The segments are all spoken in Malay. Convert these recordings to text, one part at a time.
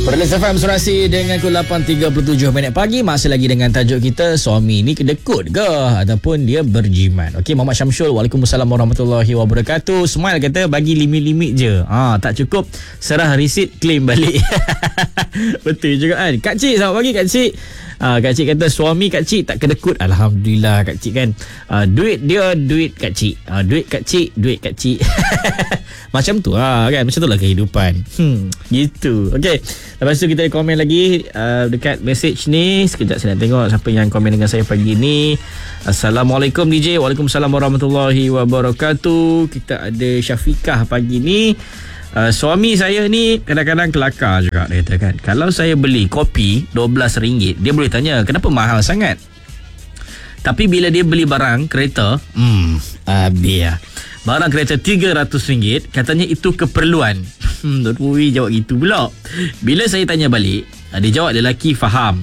Perlis FM Surasi dengan pukul 8.37 minit pagi. Masih lagi dengan tajuk kita, suami ni kedekut ke ataupun dia berjimat. Okey, Muhammad Syamsul, Waalaikumsalam warahmatullahi wabarakatuh. Smile kata bagi limit-limit je. Tak cukup, serah resit, claim balik. Betul juga kan. Kak Cik, selamat pagi Kak Cik. Kak Cik kata suami Kak Cik tak kedekut. Alhamdulillah Kak Cik kan. Duit dia duit Kak Cik. Duit Kak Cik duit Kak Cik. Macam tu lah kan. Macam tu lah kehidupan. Gitu. Okey, lepas tu kita komen lagi dekat message ni. Sekejap saya nak tengok siapa yang komen dengan saya pagi ni. Assalamualaikum DJ. Waalaikumsalam warahmatullahi wabarakatuh. Kita ada Syafiqah pagi ni. Suami saya ni kadang-kadang kelakar juga. Dia kata kan, kalau saya beli kopi RM12, dia boleh tanya kenapa mahal sangat. Tapi bila dia beli barang kereta, biar barang kereta RM300, katanya itu keperluan. Ui, jawab gitu pula. Bila saya tanya balik, dia jawab lelaki faham.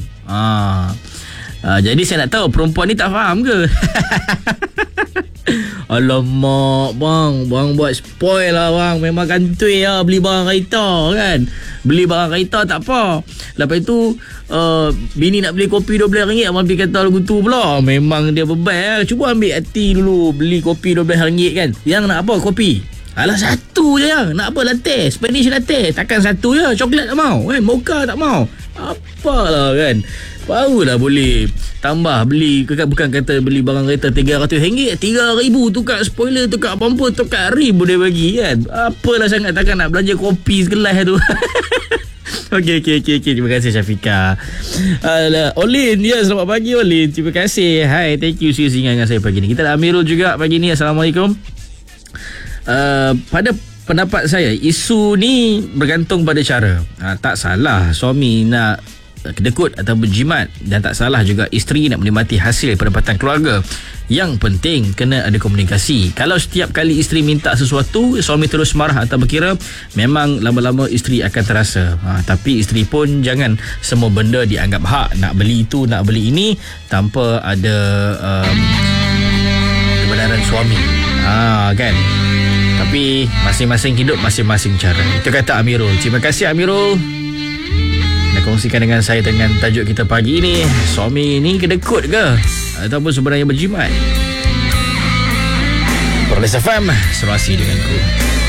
Jadi saya nak tahu perempuan ni tak faham ke? Alamak bang buat spoil lah bang. Memang kantoi lah beli barang kereta kan. Beli barang kereta tak apa. Lepas tu bini nak beli kopi RM12, abang pergi kata lagu tu pula. Memang dia beban. Cuba ambil hati dulu. Beli kopi RM12 kan. Yang nak apa kopi? Alah satu je yang. Nak apa latte? Spanish latte. Takkan satu je. Coklat tak mau kan. Mocha tak mau. Apalah kan. Barulah boleh tambah beli. Bukan kata beli barang kereta RM300, RM3,000 tukar spoiler, tukar bumper, tukar rim boleh bagi kan. Apalah sangat, takkan nak belanja kopi segelas tu. Okey. Terima kasih Syafiqah. Olin, ya, selamat pagi Olin. Terima kasih. Hai, thank you singgah dengan saya pagi ni. Kita ada Amirul juga pagi ni. Assalamualaikum. Pada pendapat saya, isu ni bergantung pada cara. Tak salah suami nak kedekut atau berjimat, dan tak salah juga isteri nak menikmati hasil pendapatan keluarga. Yang penting kena ada komunikasi. Kalau setiap kali isteri minta sesuatu, suami terus marah atau berkira, memang lama-lama isteri akan terasa. Tapi isteri pun jangan semua benda dianggap hak. Nak beli itu, nak beli ini tanpa ada kebenaran suami. Kan. Tapi masing-masing hidup masing-masing cara. Itu kata Amirul. Terima kasih Amirul. Nak kongsikan dengan saya dengan tajuk kita pagi ini, suami ni kedekut ke ataupun sebenarnya berjimat? Perlis FM, Surasi denganku.